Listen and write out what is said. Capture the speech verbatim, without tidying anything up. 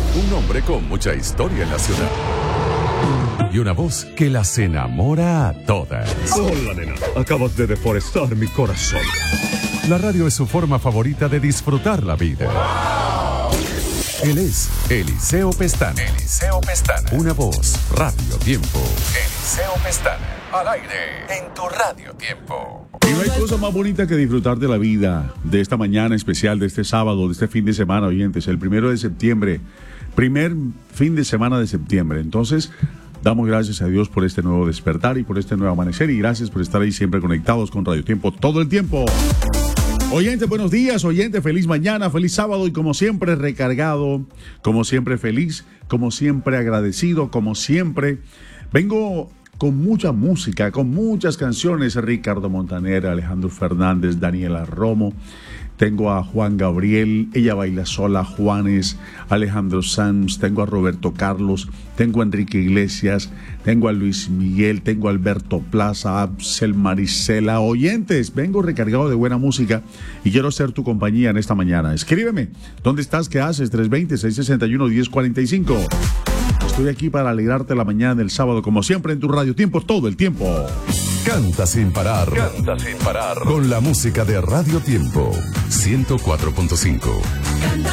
Un hombre con mucha historia en la ciudad. Y una voz que las enamora a todas. Hola, nena. Acabas de deforestar mi corazón. La radio es su forma favorita de disfrutar la vida. Él es Eliseo Pestana. Eliseo Pestana. Una voz, Radio Tiempo. Eliseo Pestana. Al aire, en tu Radio Tiempo. Y no hay cosa más bonita que disfrutar de la vida, de esta mañana especial, de este sábado, de este fin de semana, oyentes, el primero de septiembre, primer fin de semana de septiembre. Entonces, damos gracias a Dios por este nuevo despertar y por este nuevo amanecer, y gracias por estar ahí siempre conectados con Radio Tiempo todo el tiempo. Oyente, buenos días, oyente, feliz mañana, feliz sábado, y como siempre recargado, como siempre feliz, como siempre agradecido, como siempre vengo con mucha música, con muchas canciones. Ricardo Montaner, Alejandro Fernández, Daniela Romo, tengo a Juan Gabriel, Ella Baila Sola, Juanes, Alejandro Sanz, tengo a Roberto Carlos, tengo a Enrique Iglesias, tengo a Luis Miguel, tengo a Alberto Plaza, Absel Marisela. Oyentes, vengo recargado de buena música y quiero ser tu compañía en esta mañana. Escríbeme, ¿dónde estás? ¿Qué haces? tres dos cero, seis seis uno, uno cero cuatro cinco. Estoy aquí para alegrarte la mañana del sábado, como siempre en tu Radio Tiempo, todo el tiempo. Canta sin parar. Canta sin parar. Con la música de Radio Tiempo. ciento cuatro punto cinco.